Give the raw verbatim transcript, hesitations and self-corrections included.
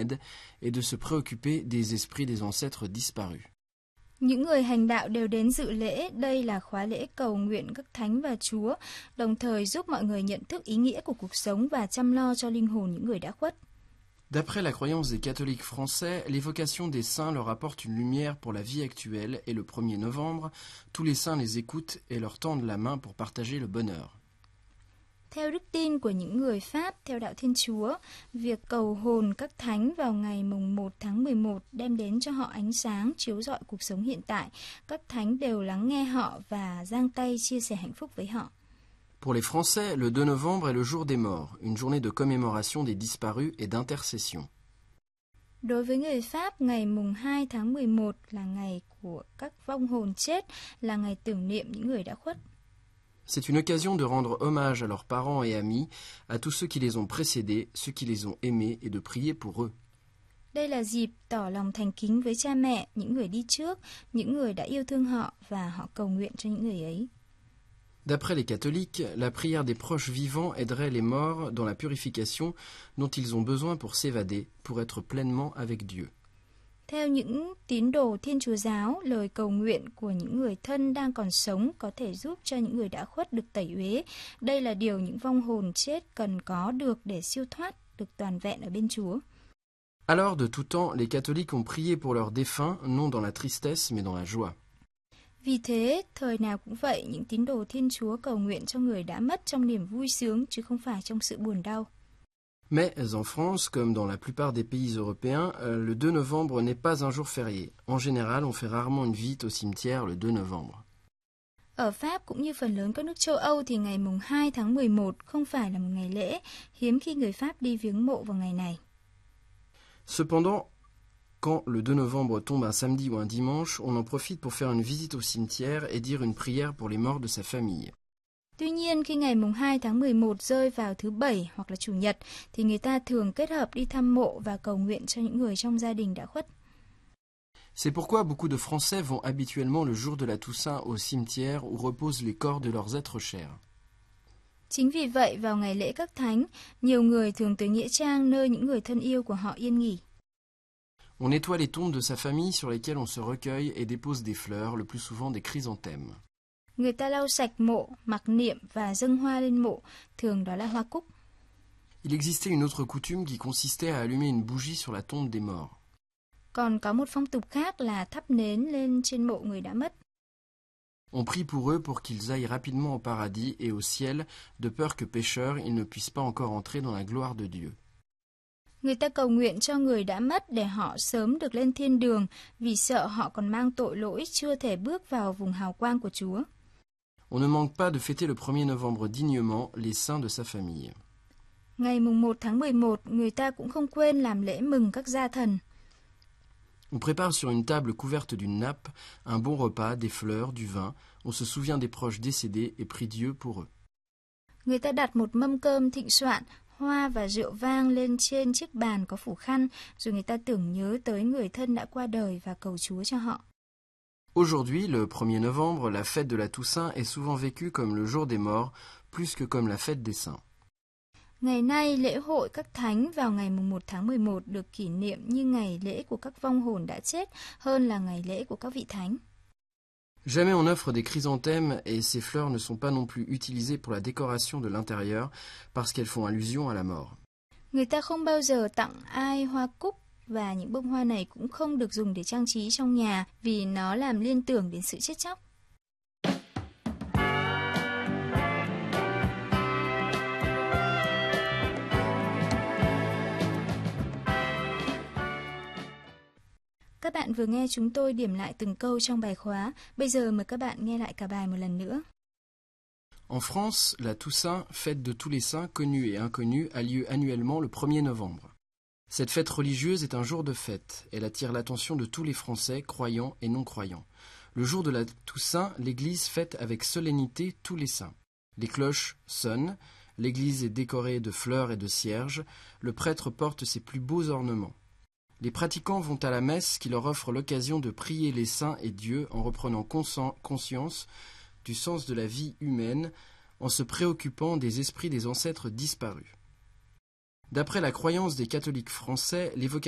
aide et de se préoccuper des esprits des ancêtres disparus. Những người hành đạo đều đến dự lễ, đây là khóa lễ cầu nguyện các thánh và Chúa, đồng thời giúp mọi người nhận thức ý nghĩa của cuộc sống và chăm lo cho linh hồn những người đã khuất. D'après la croyance des catholiques français, l'évocation des saints leur apporte une lumière pour la vie actuelle et le premier novembre, tous les saints les écoutent et leur tendent la main pour partager le bonheur. Theo đức tin của những người Pháp theo đạo Thiên Chúa, việc cầu hồn các thánh vào ngày mùng một tháng mười một đem đến cho họ ánh sáng chiếu rọi cuộc sống hiện tại. Các thánh đều lắng nghe họ và giang tay chia sẻ hạnh phúc với họ. Pour les Français, le deux novembre est le jour des morts, une journée de commémoration des disparus et d'intercession. Đối với người Pháp, ngày mùng hai tháng mười một là ngày của các vong hồn chết, là ngày tưởng niệm những người đã khuất. C'est une occasion de rendre hommage à leurs parents et amis, à tous ceux qui les ont précédés, ceux qui les ont aimés et de prier pour eux. Đây là dịp tỏ lòng thành kính với cha mẹ, những người đi trước, những người đã yêu thương họ và họ cầu nguyện cho những người ấy. D'après les catholiques, la prière des proches vivants aiderait les morts dans la purification dont ils ont besoin pour s'évader, pour être pleinement avec Dieu. Theo những tín đồ Thiên Chúa giáo, lời cầu nguyện của những người thân đang còn sống có thể giúp cho những người đã khuất được tẩy uế. Đây là điều những vong hồn chết cần có được để siêu thoát, được toàn vẹn ở bên Chúa. Alors, de tout temps, les catholiques ont prié pour leurs défunts, non dans la tristesse, mais dans la joie. Vì thế, thời nào cũng vậy, những tín đồ Thiên Chúa cầu nguyện cho người đã mất trong niềm vui sướng, chứ không phải trong sự buồn đau. Mais en France, comme dans la plupart des pays européens, le deux novembre n'est pas un jour férié. En général, on fait rarement une visite au cimetière le deux novembre. Ở Pháp cũng như phần lớn các nước châu Âu thì ngày mùng hai tháng mười một không phải là một ngày lễ, hiếm khi người Pháp đi viếng mộ vào ngày này. Cependant, quand le deux novembre tombe un samedi ou un dimanche, on en profite pour faire une visite au cimetière et dire une prière pour les morts de sa famille. Tuy nhiên, khi ngày mùng hai tháng mười một rơi vào thứ Bảy hoặc là Chủ nhật, thì người ta thường kết hợp đi thăm mộ và cầu nguyện cho những người trong gia đình đã khuất. C'est pourquoi beaucoup de Français vont habituellement le jour de la Toussaint au cimetière où reposent les corps de leurs êtres chers. Chính vì vậy, vào ngày lễ các thánh, nhiều người thường tới nghĩa trang nơi những người thân yêu của họ yên nghỉ. On nettoie les tombes de sa famille sur lesquelles on se recueille et dépose des fleurs, le plus souvent des chrysanthèmes. Người ta lau sạch mộ, mặc niệm và dâng hoa lên mộ, thường đó là hoa cúc. Il existait une autre coutume qui consistait à allumer une bougie sur la tombe des morts. Còn có một phong tục khác là thắp nến lên trên mộ người đã mất. On prie pour eux pour qu'ils aillent rapidement au paradis et au ciel, de peur que pécheurs, ils ne puissent pas encore entrer dans la gloire de Dieu. Người ta cầu nguyện cho người đã mất để họ sớm được lên thiên đường, vì sợ họ còn mang tội lỗi chưa thể bước vào vùng hào quang của Chúa. On ne manque pas de fêter le premier novembre dignement les saints de sa famille. Ngày mùng một tháng mười một, người ta cũng không quên làm lễ mừng các gia thần. On prépare sur une table couverte d'une nappe un bon repas, des fleurs, du vin. On se souvient des proches décédés et prie Dieu pour eux. Người ta đặt một mâm cơm thịnh soạn, hoa và rượu vang lên trên chiếc bàn có phủ khăn, rồi người ta tưởng nhớ tới người thân đã qua đời và cầu Chúa cho họ. Aujourd'hui, le premier novembre, la fête de la Toussaint est souvent vécue comme le jour des morts, plus que comme la fête des saints. Ngày nay, lễ hội các thánh vào ngày mùng một tháng mười một được kỷ niệm như ngày lễ của các vong hồn đã chết hơn là ngày lễ của các vị thánh. Jamais on offre des chrysanthèmes et ces fleurs ne sont pas non plus utilisées pour la décoration de l'intérieur parce qu'elles font allusion à la mort. Người ta không bao giờ tặng ai hoa cúc và những bông hoa này cũng không được dùng để trang trí trong nhà vì nó làm liên tưởng đến sự chết chóc. Các bạn vừa nghe chúng tôi điểm lại từng câu trong bài khóa. Bây giờ mời các bạn nghe lại cả bài một lần nữa. En France, la Toussaint, fête de tous les saints connus et inconnus, a lieu annuellement le premier novembre. Cette fête religieuse est un jour de fête. Elle attire l'attention de tous les Français, croyants et non-croyants. Le jour de la Toussaint, l'Église fête avec solennité tous les saints. Les cloches sonnent, l'église est décorée de fleurs et de cierges, le prêtre porte ses plus beaux ornements. Les pratiquants vont à la messe qui leur offre l'occasion de prier les saints et Dieu en reprenant conscience du sens de la vie humaine, en se préoccupant des esprits des ancêtres disparus. D'après la croyance des catholiques français, l'évocation